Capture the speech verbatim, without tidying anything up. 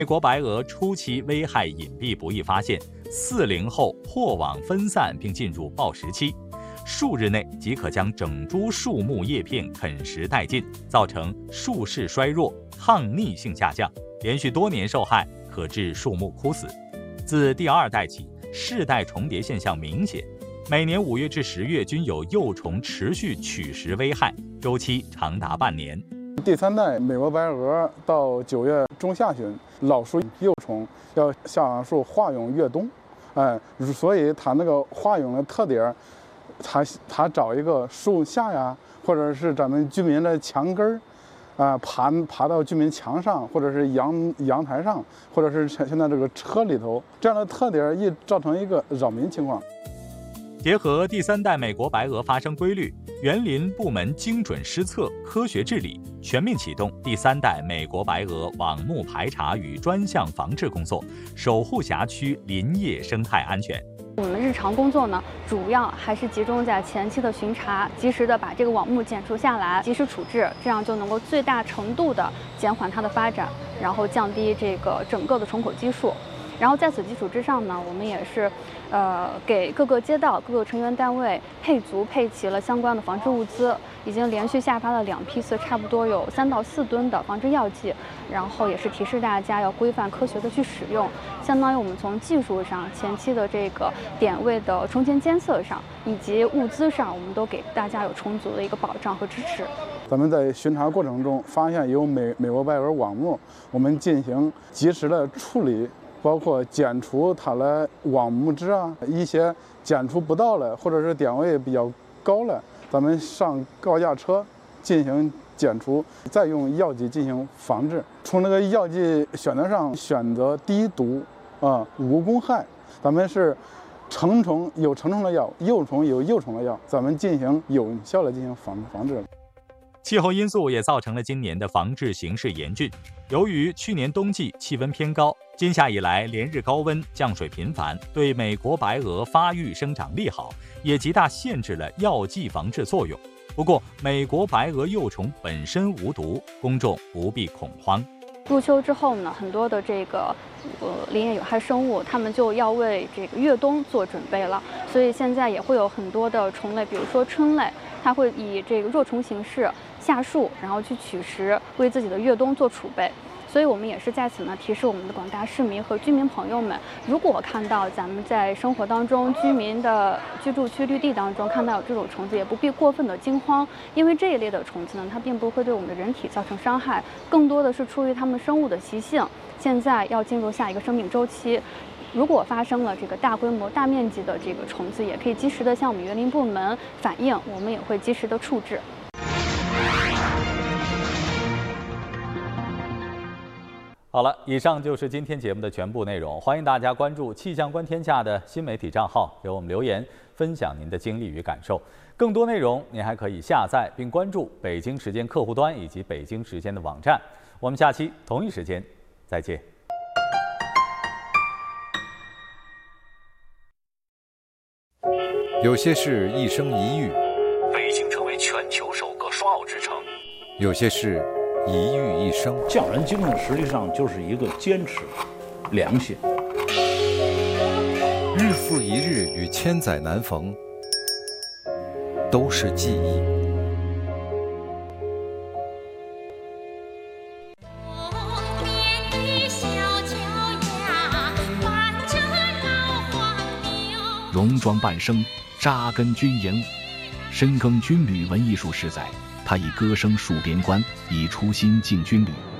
美国白鹅初期危害隐蔽不易发现，四零后破网分散并进入抱食期，数日内即可将整株树木叶片啃食殆尽，造成树势衰弱、抗逆性下降，连续多年受害可致树木枯死。自第二代起，世代重叠现象明显，每年五月至十月均有幼虫持续取食危害，周期长达半年。 第三代美国白鹅到九月中下旬，老树幼虫要下树化蛹越冬，哎，所以它那个化蛹的特点，它它找一个树下呀，或者是咱们居民的墙根儿。啊，爬爬到居民墙上，或者是阳阳台上，或者是现在这个车里头，这样的特点易造成一个扰民情况。 结合第三代美国白鹅发生规律，园林部门精准施策、科学治理，全面启动第三代美国白鹅网目排查与专项防治工作，守护辖区林业生态安全。 我们日常工作呢，主要还是集中在前期的巡查，及时的把这个网目检出下来，及时处置，这样就能够最大程度的减缓它的发展，然后降低这个整个的虫口基数。然后在此基础之上呢，我们也是，呃，给各个街道、各个成员单位配足配齐了相关的防治物资，已经连续下发了两批次，差不多有三到四吨的防治药剂，然后也是提示大家要规范科学的去使用，相当于我们从技术上、前期的这个点位的虫前监测上，以及物资上，我们都给大家有充足的一个保障和支持。 咱们在巡查过程中发现有美美国白鹅网目，我们进行及时的处理。包括剪除它的网目枝啊，一些剪除不到了，或者是点位比较高了，咱们上高架车进行剪除，再用药剂进行防治。从那个药剂选择上选择低毒啊、无公害，咱们是成虫有成虫的药，幼虫有幼虫的药，咱们进行有效的进行防防治。 气候因素也造成了今年的防治形势严峻。由于去年冬季气温偏高，今夏以来连日高温、降水频繁，对美国白鹅发育生长利好，也极大限制了药剂防治作用。不过，美国白鹅幼虫本身无毒，公众不必恐慌。 入秋之后呢，很多的这个呃林业有害生物，它们就要为这个越冬做准备了。所以现在也会有很多的虫类，比如说春类，它会以这个若虫形式下树，然后去取食，为自己的越冬做储备。所以我们也是在此呢提示我们的广大市民和居民朋友们，如果看到咱们在生活当中居民的居住区绿地当中看到有这种虫子，也不必过分的惊慌，因为这一类的虫子呢，它并不会对我们的人体造成伤害，更多的是出于它们生物的习性。现在要进入下一个生命周期，如果发生了这个大规模、大面积的这个虫子，也可以及时的向我们园林部门反映，我们也会及时的处置。 好了，以上就是今天节目的全部内容。欢迎大家关注气象观天下的新媒体账号，给我们留言，分享您的经历与感受。更多内容您还可以下载并关注北京时间客户端以及北京时间的网站。我们下期同一时间再见。 有些事一生一遇， 北京成为全球首个双奥之城。 有些事一遇一生。 匠人精神实际上就是一个坚持、良心。 日复一日与千载难逢，都是记忆。 戎装半生，扎根军营，深耕军旅文艺术时载。他以歌声戍边关，以初心敬军旅。